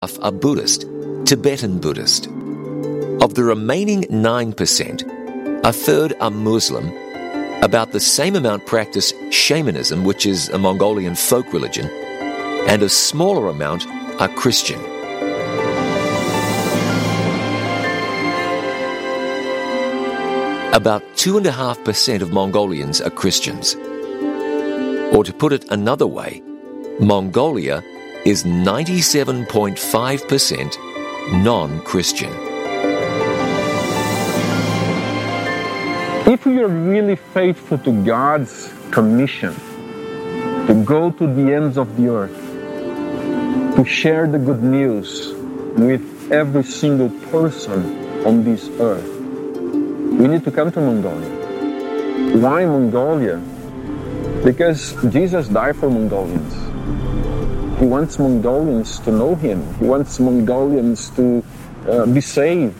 are Buddhist, Tibetan Buddhist. Of the remaining 9%, a third are Muslim, about the same amount practice shamanism, which is a Mongolian folk religion, and a smaller amount are Christian. About 2.5% of Mongolians are Christians. Or to put it another way, Mongolia is 97.5% non-Christian. If we are really faithful to God's commission to go to the ends of the earth, to share the good news with every single person on this earth, we need to come to Mongolia. Why Mongolia? Because Jesus died for Mongolians. He wants Mongolians to know Him. He wants Mongolians to be saved.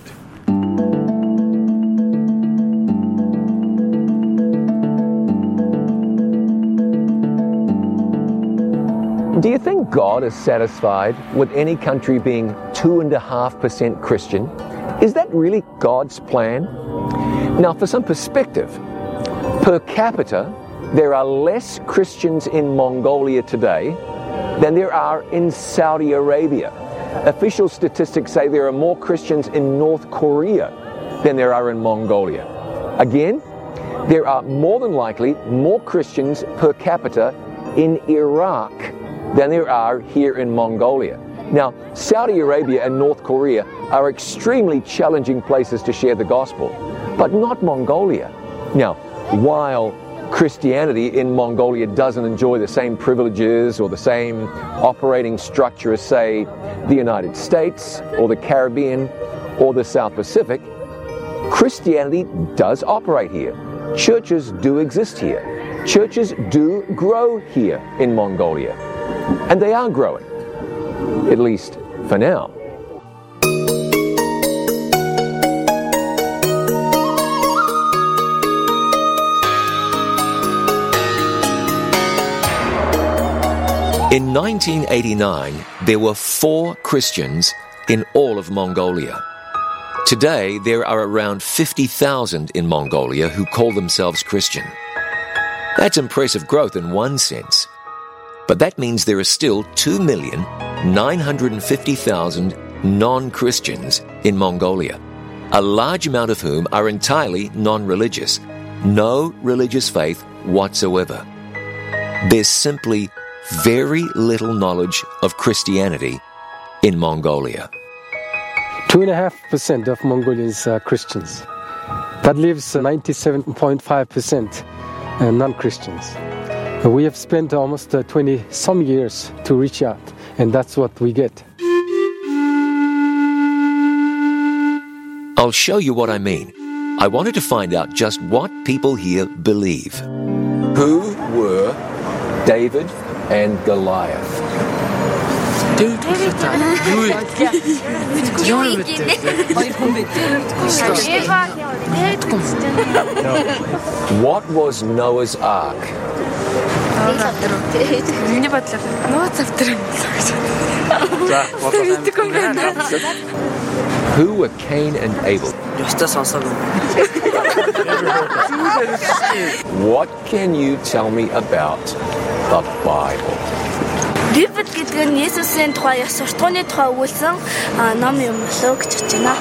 Do you think God is satisfied with any country being 2.5% Christian? Is that really God's plan? Now, for some perspective, per capita, there are less Christians in Mongolia today than there are in Saudi Arabia. Official statistics say there are more Christians in North Korea than there are in Mongolia. Again, there are more than likely more Christians per capita in Iraq than there are here in Mongolia. Now, Saudi Arabia and North Korea are extremely challenging places to share the gospel, but not Mongolia. Now, while Christianity in Mongolia doesn't enjoy the same privileges or the same operating structure as, say, the United States or the Caribbean or the South Pacific, Christianity does operate here. Churches do exist here. Churches do grow here in Mongolia. And they are growing, at least for now. In 1989, there were 4 Christians in all of Mongolia. Today, there are around 50,000 in Mongolia who call themselves Christian. That's impressive growth in one sense. But that means there are still 2,950,000 non-Christians in Mongolia, a large amount of whom are entirely non-religious, no religious faith whatsoever. There's simply very little knowledge of Christianity in Mongolia. 2.5% of Mongolians are Christians. That leaves 97.5% non-Christians. We have spent almost 20-some years to reach out, and that's what we get. I'll show you what I mean. I wanted to find out just what people here believe. Who were David and Goliath? What was Noah's Ark? Who were Cain and Abel? What can you tell me about the Bible? Библи гэдэг нь Есүсийн тухай, ёс суртахууны тухай өгүүлсэн ном юм болов гэж бодож байна.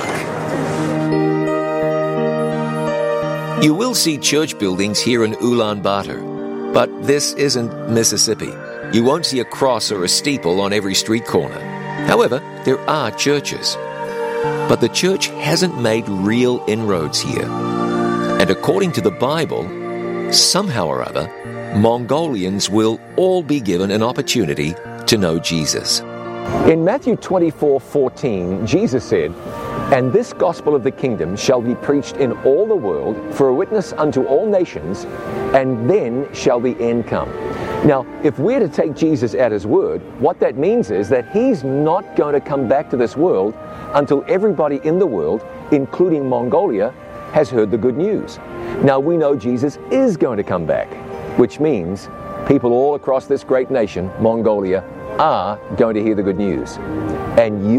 You will see church buildings here in Ulaanbaatar, but this isn't Mississippi. You won't see a cross or a steeple on every street corner. However, there are churches. But the church hasn't made real inroads here. And according to the Bible, somehow or other, Mongolians will all be given an opportunity to know Jesus. In Matthew 24:14, Jesus said, "And this gospel of the kingdom shall be preached in all the world for a witness unto all nations, and then shall the end come." Now, if we're to take Jesus at his word, what that means is that he's not going to come back to this world until everybody in the world, including Mongolia, has heard the good news. Now, we know Jesus is going to come back, which means people all across this great nation, Mongolia, are going to hear the good news. And you